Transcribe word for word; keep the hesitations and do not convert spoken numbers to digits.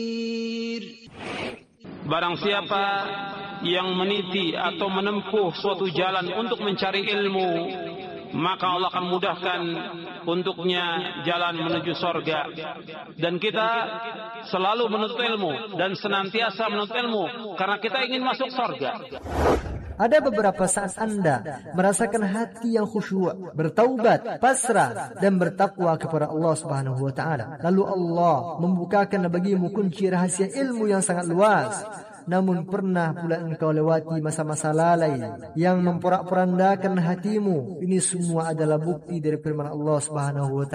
Barang siapa yang meniti atau menempuh suatu jalan untuk mencari ilmu, maka Allah akan mudahkan untuknya jalan menuju sorga. Dan kita selalu menuntut ilmu dan senantiasa menuntut ilmu karena kita ingin masuk sorga. Ada beberapa saat Anda merasakan hati yang khusyuk, bertaubat, pasrah, dan bertakwa kepada Allah Subhanahu wa taala. Lalu Allah membukakan bagimu kunci rahasia ilmu yang sangat luas. Namun pernah pula engkau lewati masa-masa lalai yang memporak-porandakan hatimu. Ini semua adalah bukti dari firman Allah Subhanahu wa taala.